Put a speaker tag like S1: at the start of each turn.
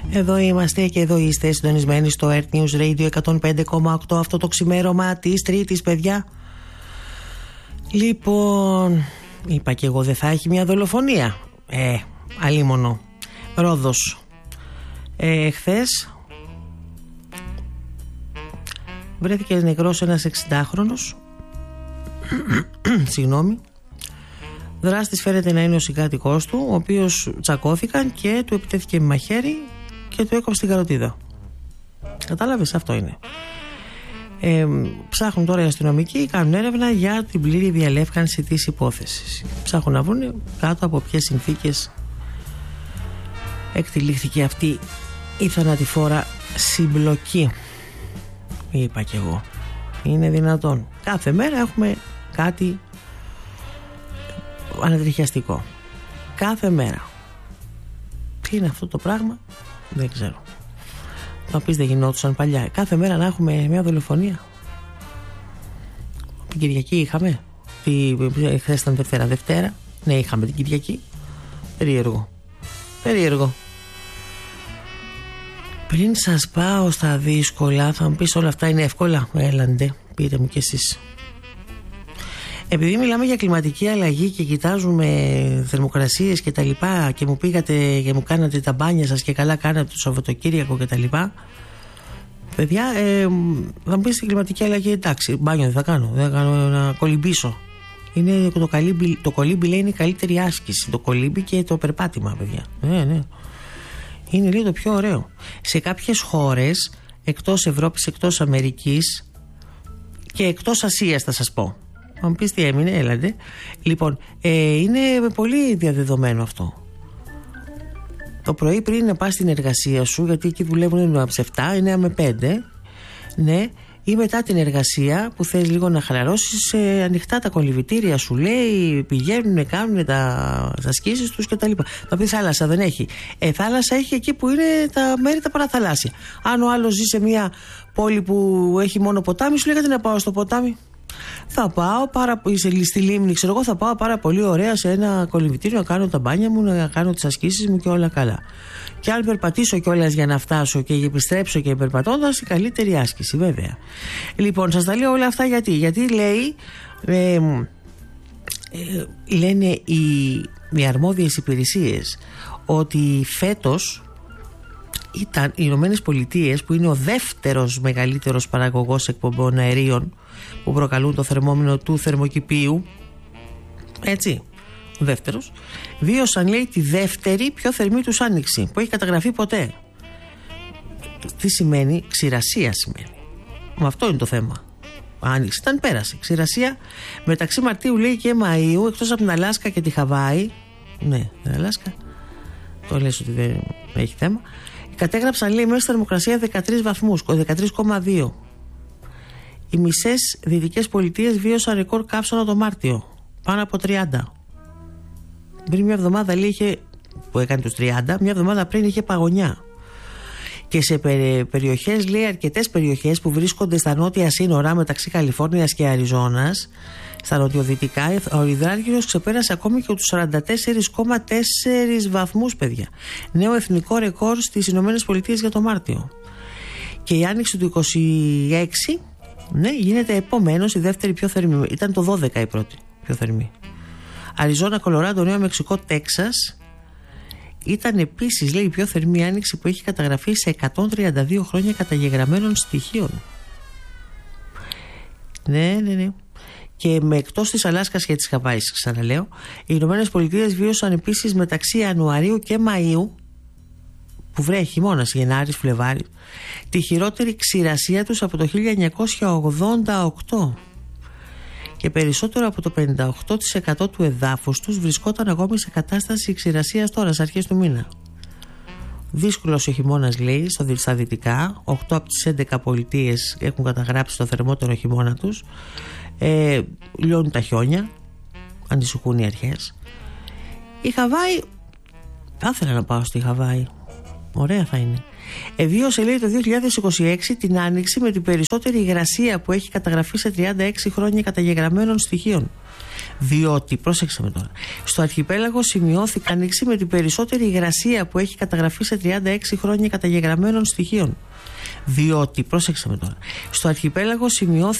S1: Εδώ είμαστε και εδώ είστε συντονισμένοι στο Earth News Radio 105,8 αυτό το ξημέρωμα της Τρίτης, παιδιά. Λοιπόν, είπα και εγώ δεν θα έχει μια δολοφονία. Αλίμονο. Ρόδος. Χθες βρέθηκε νεκρός ένας 60χρονος. Συγγνώμη. Δράστης φαίνεται να είναι ο συγκάτοικός του, ο οποίος τσακώθηκαν και του επιτέθηκε με μαχαίρι και του έκοψε την καροτίδα. Κατάλαβες, αυτό είναι. Ψάχνουν τώρα οι αστυνομικοί, κάνουν έρευνα για την πλήρη διαλεύκανση της υπόθεσης. Ψάχνουν να βρουν κάτω από ποιες συνθήκες εκτελήχθηκε αυτή η θανατηφόρα συμπλοκή. Είπα κι εγώ. Είναι δυνατόν? Κάθε μέρα έχουμε κάτι ανατριχιαστικό. Κάθε μέρα. Τι είναι αυτό το πράγμα? Δεν ξέρω. Θα πεις δεν γινόντουσαν παλιά? Κάθε μέρα να έχουμε μια δολοφονία. Την Κυριακή είχαμε. Χθες ήταν Δευτέρα. Ναι, είχαμε την Κυριακή. Περίεργο. Πριν σας πάω στα δύσκολα, θα μου πεις όλα αυτά είναι εύκολα? Έλαντε, πείτε μου κι εσείς. Επειδή μιλάμε για κλιματική αλλαγή και κοιτάζουμε θερμοκρασίες και τα λοιπά και μου πήγατε και μου κάνατε τα μπάνια σας και καλά κάνατε το Σαββατοκύριακο και τα λοιπά, παιδιά, θα μου πεις στην κλιματική αλλαγή, εντάξει, μπάνιο δεν θα κάνω να κολυμπήσω. Είναι το κολύμπι λέει είναι η καλύτερη άσκηση, το κολύμπι και το περπάτημα, παιδιά. Ναι. Είναι λίγο το πιο ωραίο. Σε κάποιες χώρες εκτός Ευρώπης, εκτός Αμερικής και εκτός Ασίας θα σας πω. Θα μου πεις τι έμεινε, έλατε. Λοιπόν, είναι πολύ διαδεδομένο αυτό. Το πρωί πριν να πας στην εργασία σου, γιατί εκεί δουλεύουν από 7, 9 με 5, ναι, ή μετά την εργασία που θες λίγο να χαλαρώσεις, ανοιχτά τα κολυβητήρια σου λέει, πηγαίνουν, κάνουν τα ασκήσεις τους κτλ. Θα πει θάλασσα δεν έχει. Θάλασσα έχει εκεί που είναι τα μέρη τα παραθαλάσσια. Αν ο άλλος ζει σε μια πόλη που έχει μόνο ποτάμι, σου λέει γιατί να πάω στο ποτάμι? Θα πάω στη λίμνη, ξέρω εγώ, θα πάω πάρα πολύ ωραία σε ένα κολυβητήριο να κάνω τα μπάνια μου, να κάνω τις ασκήσεις μου και όλα καλά. Και αν περπατήσω κιόλας για να φτάσω και επιστρέψω και περπατώντας, η καλύτερη άσκηση, βέβαια. Λοιπόν, σας τα λέω όλα αυτά γιατί λέει, λένε οι αρμόδιες υπηρεσίες ότι φέτος ήταν οι Ηνωμένες Πολιτείες, που είναι ο δεύτερος μεγαλύτερος παραγωγός εκπομπών αερίων που προκαλούν το θερμόμενο του θερμοκηπίου, έτσι, ο δεύτερος, βίωσαν λέει τη δεύτερη πιο θερμή τους άνοιξη που έχει καταγραφεί ποτέ. Τι σημαίνει? Ξηρασία σημαίνει. Με αυτό είναι το θέμα. Άνοιξη ήταν, πέρασε. Ξηρασία μεταξύ Μαρτίου λέει και Μαΐου, εκτός από την Αλάσκα και τη Χαβάη. Ναι, την Αλάσκα. Το λες ότι δεν έχει θέμα. Κατέγραψαν λέει μέσα θερμοκρασία 13 βαθμούς, 13,2. Οι μισές δυτικές πολιτείες βίωσαν ρεκόρ καύσωνα το Μάρτιο, πάνω από 30. Πριν μια εβδομάδα λέει που έκανε τους 30, μια εβδομάδα πριν είχε παγωνιά. Και σε περιοχές, λέει, αρκετές περιοχές που βρίσκονται στα νότια σύνορα μεταξύ Καλιφόρνιας και Αριζόνας, στα νοτιοδυτικά, ο υδράργυρος ξεπέρασε ακόμη και τους 44,4 βαθμούς, παιδιά. Νέο εθνικό ρεκόρ στις Ηνωμένες Πολιτείες για το Μάρτιο. Και η άνοιξη του 26, ναι, γίνεται επομένως η δεύτερη πιο θερμή. Ήταν το 12 η πρώτη πιο θερμή. Αριζόνα, Κολοράντο, Νέο Μεξικό, Τέξας. Ήταν επίσης, λέει, η πιο θερμή άνοιξη που έχει καταγραφεί σε 132 χρόνια καταγεγραμμένων στοιχείων. Ναι. Και με εκτός της Αλάσκας και της Χαβάης, ξαναλέω, οι Ηνωμένες Πολιτείες βίωσαν επίσης μεταξύ Ιανουαρίου και Μαΐου, που βρέχει χειμώνας, Γενάρης, Φλεβάρης, τη χειρότερη ξηρασία τους από το 1988. Και περισσότερο από το 58% του εδάφους τους βρισκόταν ακόμη σε κατάσταση ξηρασίας τώρα, στις αρχές του μήνα. Δύσκολος ο χειμώνας, λέει, στα δυτικά. 8 από τις 11 πολιτείες έχουν καταγράψει το θερμότερο χειμώνα τους. Λιώνουν τα χιόνια, ανησυχούν οι αρχές. Η Χαβάη, θα ήθελα να πάω στη Χαβάη. Ωραία θα είναι. Εβίωσε, λέει, το 2026 την άνοιξη με την περισσότερη υγρασία που έχει καταγραφεί σε 36 χρόνια καταγεγραμμένων στοιχείων. Διότι, πρόσεξε με τώρα, στο αρχιπέλαγο σημειώθηκε άνοιξη με την περισσότερη υγρασία που έχει καταγραφεί σε 36 χρόνια καταγεγραμμένων στοιχείων. Διότι, πρόσεξε με τώρα, στο αρχιπέλαγο σημειώθηκε